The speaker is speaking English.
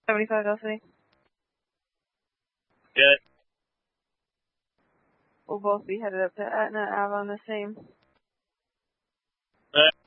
75 Delphi. Good. We'll both be headed up to Etna Ave on the same.